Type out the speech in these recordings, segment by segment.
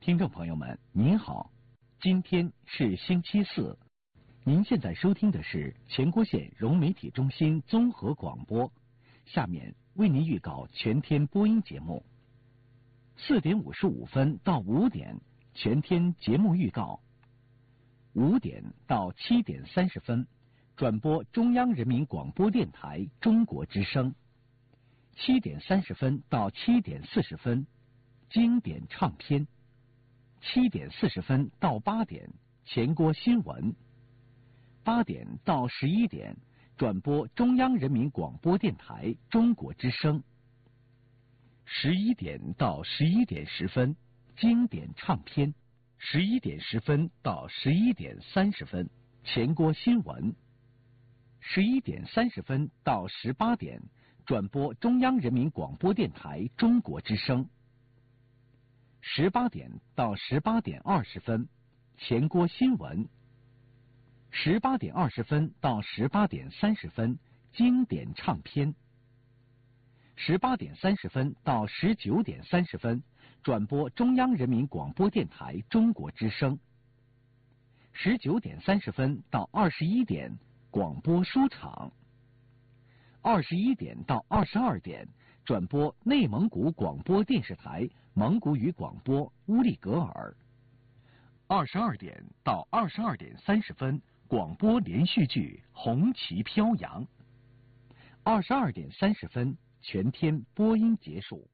听众朋友们，您好，今天是星期四，您现在收听的是全国县融媒体中心综合广播。下面为您预告全天播音节目。4点55分到5点，全天节目预告。5点到7点30分，转播中央人民广播电台中国之声。7点30分到7点40分，经典唱片。7点40分到8点，全国新闻。8点到11点，转播中央人民广播电台中国之声。11点到11点10分，经典唱片。11点10分到11点30分，全国新闻。11点30分到18点，转播中央人民广播电台中国之声。18点到18点20分，全国新闻。18点20分到18点30分，经典唱片。18点30分到19点30分，转播中央人民广播电台中国之声。19点30分到21点，广播书场。21点到22点，转播内蒙古广播电视台蒙古语广播乌力格尔。22点到22点30分，广播连续剧《红旗飘扬》。22点30分，全天播音结束。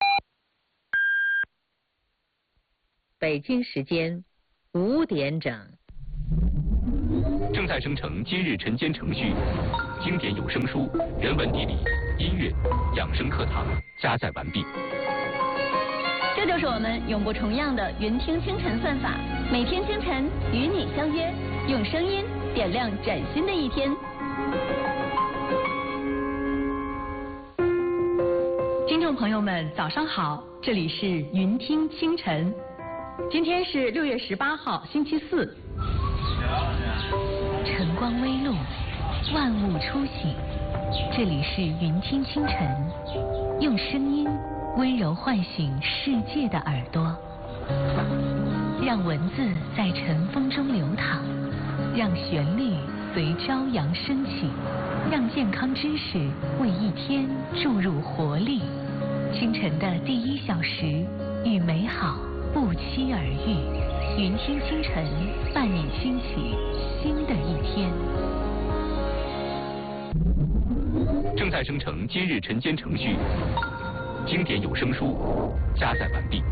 北京时间5点整。 正在生成今日晨间程序，经典有声书、人文地理、音乐、养生课堂加载完毕。 这就是我们永不重样的云听清晨算法，每天清晨与你相约，用声音点亮崭新的一天。听众朋友们，早上好，这里是云听清晨。今天是6月18号，星期四。 晨光微露，万物初醒。这里是云听清晨，用声音温柔唤醒世界的耳朵，让文字在晨风中流淌，让旋律随朝阳升起，让健康知识为一天注入活力。清晨的第1小时，与美好不期而遇。云听清晨，伴你兴起新的一天。 正在生成今日晨间程序，经典有声书加载完毕。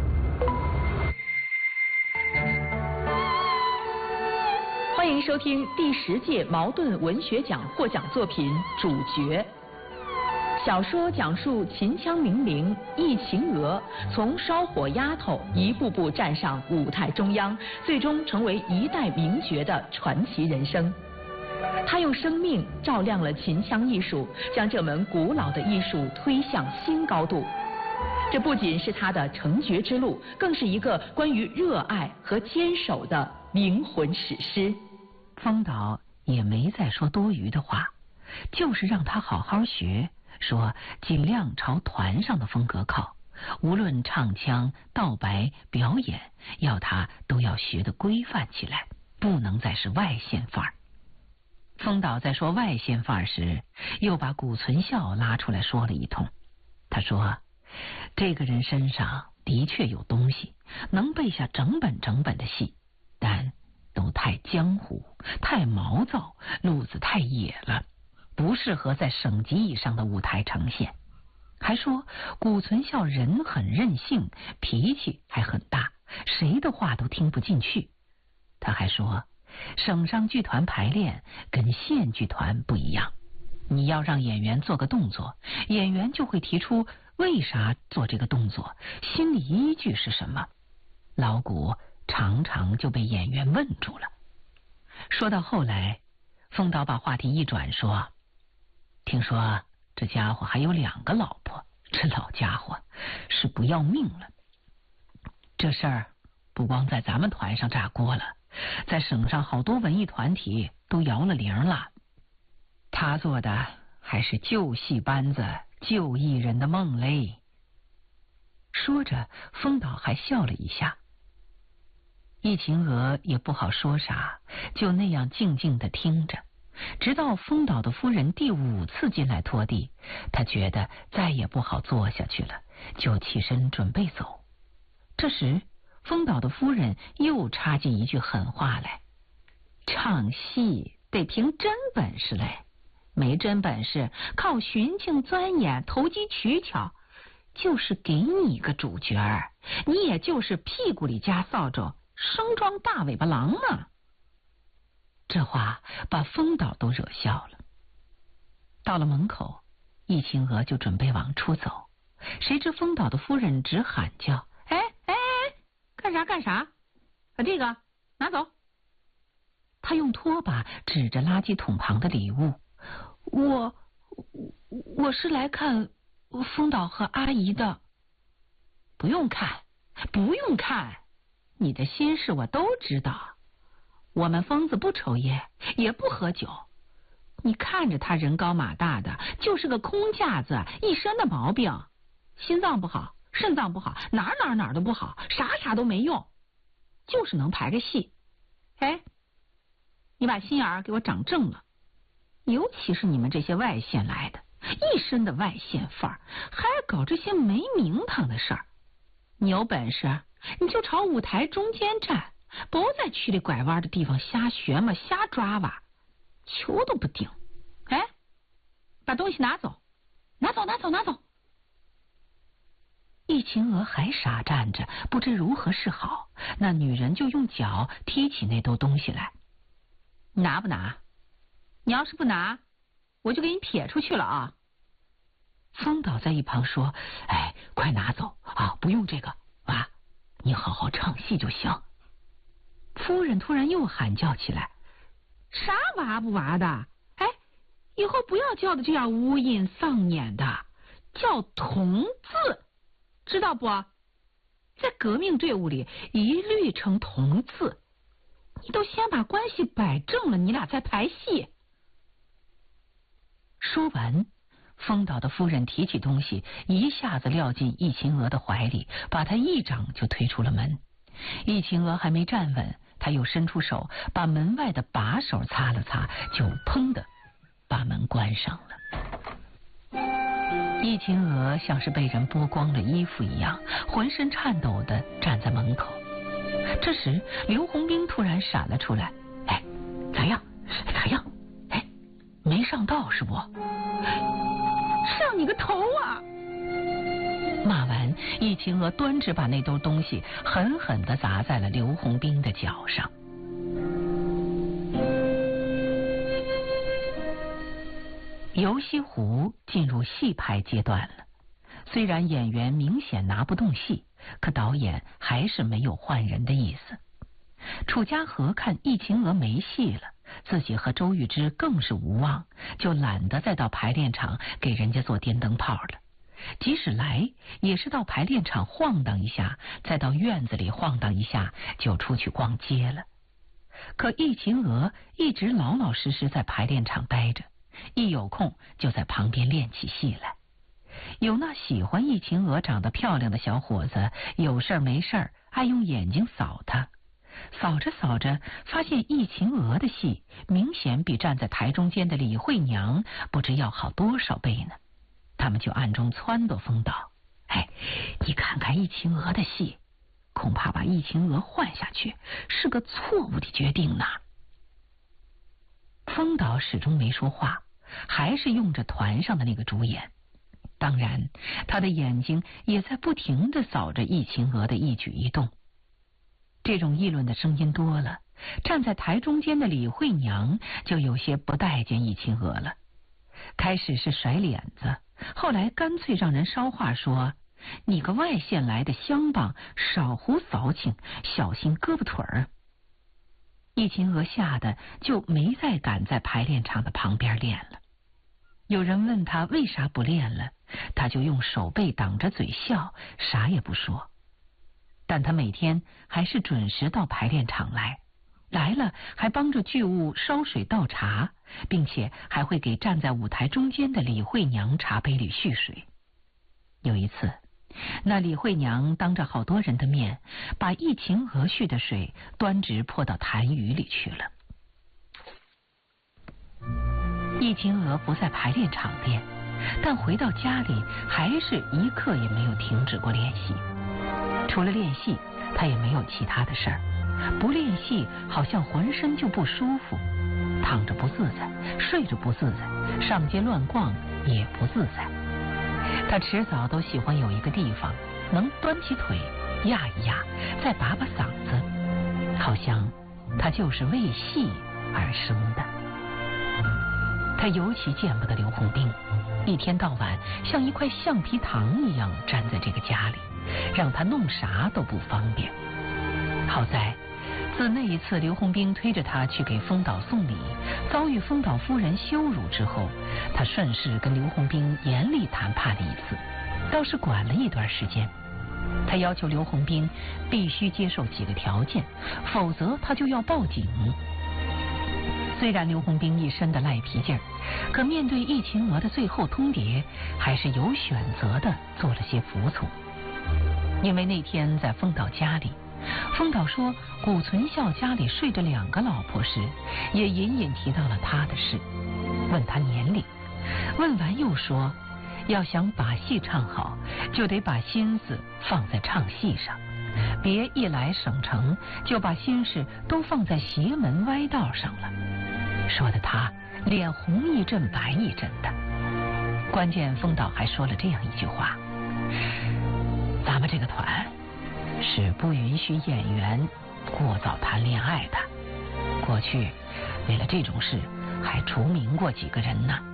欢迎收听第10届茅盾文学奖获奖作品《主角》。小说讲述秦腔名伶易秦娥从烧火丫头一步步站上舞台中央，最终成为一代名角的传奇人生。她用生命照亮了秦腔艺术，将这门古老的艺术推向新高度。这不仅是她的成角之路，更是一个关于热爱和坚守的灵魂史诗。 方导也没再说多余的话，就是让他好好学，说尽量朝团上的风格靠，无论唱腔、道白、表演，要他都要学得规范起来，不能再是外线范儿。风导在说外线范儿时，又把谷存孝拉出来说了一通。他说，这个人身上的确有东西，能背下整本的戏，但都太江湖，太毛躁，路子太野了，不适合在省级以上的舞台呈现。还说谷存孝人很任性，脾气还很大，谁的话都听不进去。他还说省上剧团排练跟县剧团不一样，你要让演员做个动作，演员就会提出为啥做这个动作，心理依据是什么。老谷常常就被演员问住了。说到后来，风导把话题一转，说听说这家伙还有2个老婆，这老家伙是不要命了。这事儿不光在咱们团上炸锅了，在省上好多文艺团体都摇了铃了。他做的还是旧戏班子、旧艺人的梦嘞。说着，风导还笑了一下。 易秦娥也不好说啥，就那样静静地听着，直到丰岛的夫人第5次进来拖地，她觉得再也不好坐下去了，就起身准备走。这时丰岛的夫人又插进一句狠话来：唱戏得凭真本事嘞，没真本事靠寻情钻眼投机取巧，就是给你个主角儿，你也就是屁股里夹扫帚，生装大尾巴狼嘛。这话把丰岛都惹笑了。到了门口，易秦娥就准备往出走，谁知丰岛的夫人直喊叫：哎哎哎，干啥干啥，把这个拿走。他用拖把指着垃圾桶旁的礼物：我是来看丰岛和阿姨的。不用看，不用看，你的心事我都知道。我们疯子不抽烟，也不喝酒。你看着他人高马大的，就是个空架子，一身的毛病，心脏不好，肾脏不好，哪儿都不好，啥都没用，就是能排个戏。哎，你把心眼儿给我长正了，尤其是你们这些外县来的，一身的外县范儿，还搞这些没名堂的事儿。你有本事你就朝舞台中间站，不在区里拐弯的地方瞎学嘛，瞎抓哇，球都不顶。哎，把东西拿走，拿走。易秦娥还傻站着，不知如何是好，那女人就用脚踢起那兜东西来。拿不拿？你要是不拿，我就给你撇出去了啊！丰岛在一旁说：哎，快拿走啊，不用这个娃，你好好唱戏就行。夫人突然又喊叫起来：啥娃不娃的？哎，以后不要叫的这样无印丧眼的，叫同字，知道不？在革命队伍里一律称同字。你都先把关系摆正了，你俩再排戏。说完，丰岛的夫人提起东西，一下子撂进易秦娥的怀里，把她一掌就推出了门。易秦娥还没站稳，他又伸出手把门外的把手擦了擦，就砰的把门关上了。易秦娥像是被人剥光了衣服一样，浑身颤抖的站在门口。这时刘洪兵突然闪了出来：哎，咋样？哎，没上道是不？上你个头啊！骂完，易秦娥端直把那兜东西狠狠地砸在了刘洪兵的脚上。游西湖进入戏拍阶段了，虽然演员明显拿不动戏，可导演还是没有换人的意思。楚家河看易秦娥没戏了，自己和周玉芝更是无望，就懒得再到排练场给人家做电灯泡了。即使来，也是到排练场晃荡一下，再到院子里晃荡一下，就出去逛街了。可易秦娥一直老老实实在排练场待着，一有空就在旁边练起戏来。有那喜欢易秦娥长得漂亮的小伙子，有事没事爱用眼睛扫她，扫着扫着，发现易秦娥的戏明显比站在台中间的李慧娘不知要好多少倍呢。他们就暗中撺掇丰岛：哎，你看看易秦娥的戏，恐怕把易秦娥换下去是个错误的决定呢。丰岛始终没说话，还是用着团上的那个主演。当然，他的眼睛也在不停地扫着易秦娥的一举一动。这种议论的声音多了，站在台中间的李慧娘就有些不待见易秦娥了。开始是甩脸子，后来干脆让人捎话说：你个外县来的乡帮，少胡扫请，小心胳膊腿儿。易秦娥吓得就没再敢在排练场的旁边练了。有人问他为啥不练了，他就用手背挡着嘴笑，啥也不说。但他每天还是准时到排练场来，来了还帮着剧务烧水倒茶，并且还会给站在舞台中间的李慧娘茶杯里续水。有一次， 那李慧娘当着好多人的面，把易晴娥蓄的水端直泼到痰盂里去了。易晴娥不在排练场练，但回到家里还是一刻也没有停止过练习。除了练戏，她也没有其他的事儿。不练戏，好像浑身就不舒服，躺着不自在，睡着不自在，上街乱逛也不自在。她迟早都喜欢有一个地方能端起腿压一压，再拔拔嗓子，好像她就是为戏而生的。她尤其见不得刘洪兵，一天到晚像一块橡皮糖一样粘在这个家里，让她弄啥都不方便。好在自那一次刘洪兵推着他去给丰岛送礼，遭遇丰岛夫人羞辱之后，他顺势跟刘洪兵严厉谈判了一次，倒是管了一段时间。他要求刘洪兵必须接受几个条件，否则他就要报警。虽然刘洪兵一身的赖皮劲儿，可面对易晴娥的最后通牒，还是有选择的做了些服从。因为那天在丰岛家里，丰岛说谷存孝家里睡着2个老婆时，也隐隐提到了他的事，问他年龄，问完又说要想把戏唱好，就得把心思放在唱戏上，别一来省城就把心事都放在邪门歪道上了，说的他脸红一阵白一阵的。关键丰岛还说了这样一句话：咱们这个团是不允许演员过早谈恋爱的，过去为了这种事还除名过几个人呢。